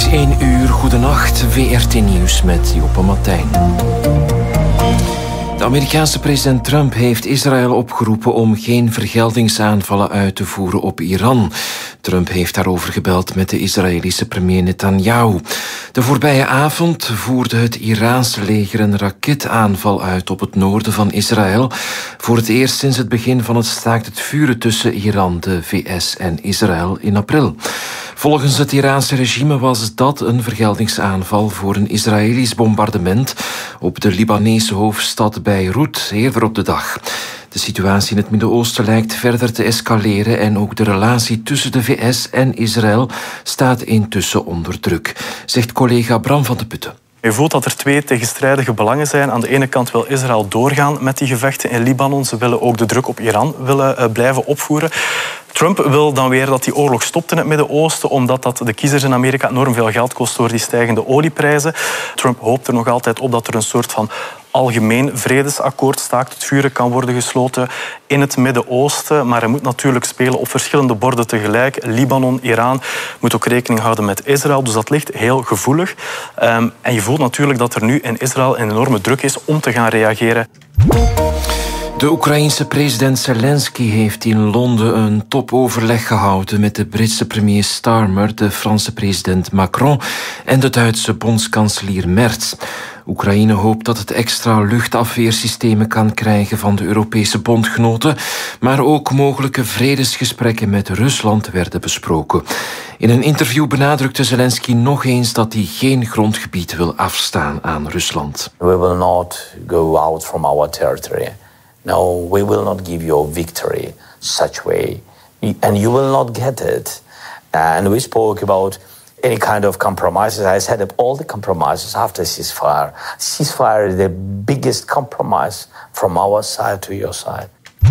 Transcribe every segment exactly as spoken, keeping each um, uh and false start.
Het is één uur, goedenacht, V R T Nieuws met Joppe Martijn. De Amerikaanse president Trump heeft Israël opgeroepen om geen vergeldingsaanvallen uit te voeren op Iran. Trump heeft daarover gebeld met de Israëlische premier Netanyahu. De voorbije avond voerde het Iraanse leger een raketaanval uit op het noorden van Israël. Voor het eerst sinds het begin van het staakt het vuren tussen Iran, de V S en Israël in april. Volgens het Iraanse regime was dat een vergeldingsaanval voor een Israëlisch bombardement op de Libanese hoofdstad Beirut eerder op de dag. De situatie in het Midden-Oosten lijkt verder te escaleren en ook de relatie tussen de V S en Israël staat intussen onder druk, zegt collega Bram van de Putten. Je voelt dat er twee tegenstrijdige belangen zijn. Aan de ene kant wil Israël doorgaan met die gevechten in Libanon. Ze willen ook de druk op Iran willen, uh, blijven opvoeren. Trump wil dan weer dat die oorlog stopt in het Midden-Oosten, omdat dat de kiezers in Amerika enorm veel geld kost door die stijgende olieprijzen. Trump hoopt er nog altijd op dat er een soort van algemeen vredesakkoord, staakt het vuren, kan worden gesloten in het Midden-Oosten. Maar hij moet natuurlijk spelen op verschillende borden tegelijk. Libanon, Iran, moet ook rekening houden met Israël. Dus dat ligt heel gevoelig. Um, en je voelt natuurlijk dat er nu in Israël een enorme druk is om te gaan reageren. De Oekraïense president Zelensky heeft in Londen een topoverleg gehouden met de Britse premier Starmer, de Franse president Macron en de Duitse bondskanselier Merz. Oekraïne hoopt dat het extra luchtafweersystemen kan krijgen van de Europese bondgenoten, maar ook mogelijke vredesgesprekken met Rusland werden besproken. In een interview benadrukte Zelensky nog eens dat hij geen grondgebied wil afstaan aan Rusland. We will not go out from our territory. No, we will not give you a victory such way. And you will not get it. And we spoke about any kind of compromises. I set up all the compromises after ceasefire. Ceasefire is the biggest compromise from our side to your side.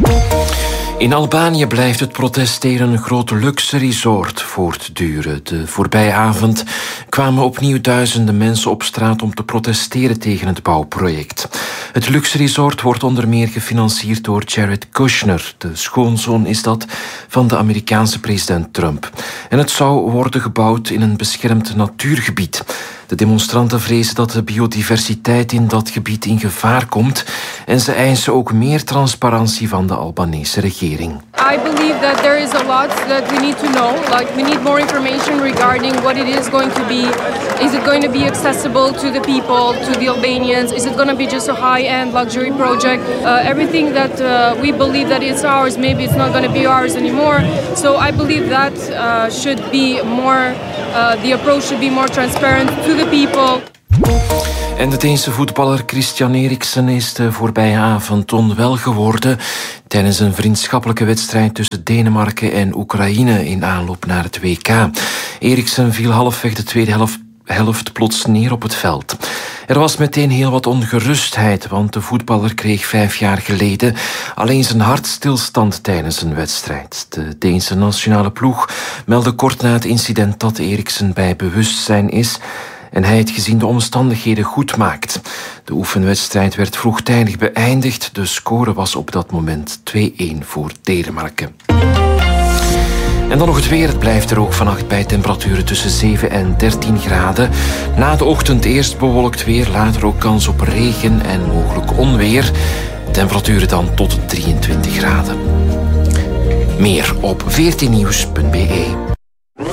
In Albanië blijft het protest tegen een groot luxe resort voortduren. De voorbije avond kwamen opnieuw duizenden mensen op straat om te protesteren tegen het bouwproject. Het luxe resort wordt onder meer gefinancierd door Jared Kushner. De schoonzoon is dat van de Amerikaanse president Trump. En het zou worden gebouwd in een beschermd natuurgebied. De demonstranten vrezen dat de biodiversiteit in dat gebied in gevaar komt en ze eisen ook meer transparantie van de Albanese regering. I believe that there is a lot that we need to know. Like we need more information regarding what it is going to be. Is it going to be accessible to the people, to the Albanians? Is it going to be just a high-end luxury project? Uh, everything that uh, we believe that it's ours, maybe it's not going to be ours anymore. So I believe that uh, should be more, uh, the approach should be more transparent to the people. En de Deense voetballer Christian Eriksen is de voorbije avond onwel geworden tijdens een vriendschappelijke wedstrijd tussen Denemarken en Oekraïne in aanloop naar het W K. Eriksen viel halfweg de tweede helft, helft plots neer op het veld. Er was meteen heel wat ongerustheid, want de voetballer kreeg vijf jaar geleden alleen zijn hartstilstand tijdens een wedstrijd. De Deense nationale ploeg meldde kort na het incident dat Eriksen bij bewustzijn is en hij het gezien de omstandigheden goed maakt. De oefenwedstrijd werd vroegtijdig beëindigd. De score was op dat moment twee-één voor Denemarken. En dan nog het weer. Het blijft er ook vannacht bij temperaturen tussen zeven en dertien graden. Na de ochtend eerst bewolkt weer, later ook kans op regen en mogelijk onweer. Temperaturen dan tot drieëntwintig graden. Meer op v r t nieuws punt b e.